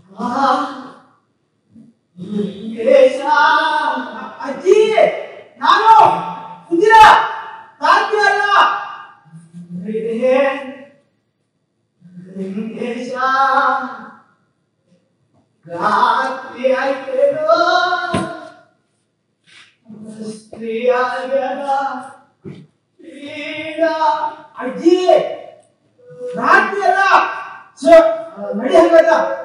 ವೆಂಕಟೇಶ ಅಜ್ಜಿ ನಾನು ಸುಂದಿರ ತಾತ್ಯ ಅಲ್ಲ ವೆಂಕಟೇಶ ರಾತ್ರಿ ಆಯ್ತೇನೋ ಸ್ತ್ರೀ ಆಗ್ಯದ ಅಜ್ಜಿ ರಾತ್ರಿ ಅಲ್ಲ ನಡಿ ಹಂಗಾದ